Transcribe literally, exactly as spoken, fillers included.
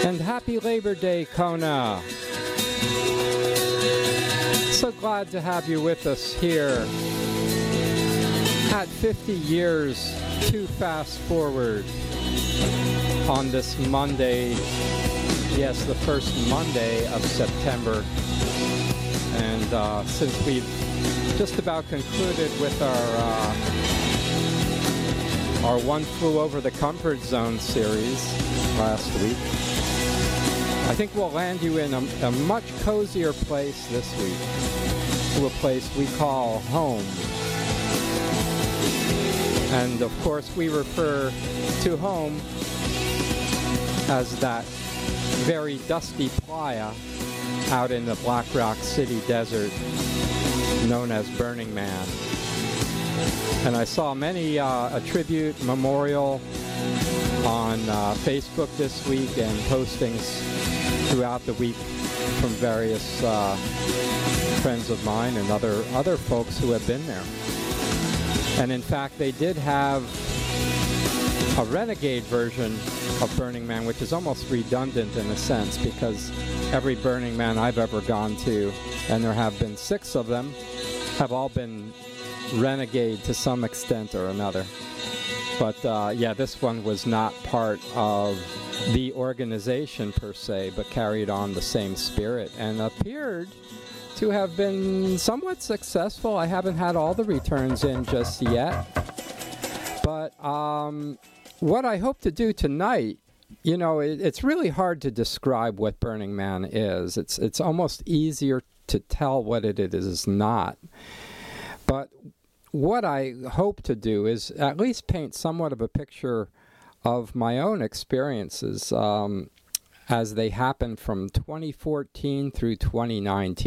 And happy Labor Day, Kona. So glad to have you with us here at fifty years to fast forward on this Monday. Yes, the first Monday of September. And uh, since we've just about concluded with our uh, our One Flew Over the Comfort Zone series last week, I think we'll land you in a, a much cozier place this week, to a place we call home. And of course we refer to home as that very dusty playa out in the Black Rock City desert known as Burning Man. And I saw many uh, a tribute memorial on uh, Facebook this week and postings throughout the week from various uh, friends of mine and other other folks who have been there. And in fact, they did have a renegade version of Burning Man, which is almost redundant in a sense, because every Burning Man I've ever gone to, and there have been six of them, have all been renegade to some extent or another. But uh, yeah, this one was not part of the organization per se, but carried on the same spirit and appeared to have been somewhat successful. I haven't had all the returns in just yet. But um, what I hope to do tonight, you know, it, it's really hard to describe what Burning Man is. It's it's almost easier to tell what it is not. But what I hope to do is at least paint somewhat of a picture of my own experiences um, as they happened from twenty fourteen through twenty nineteen.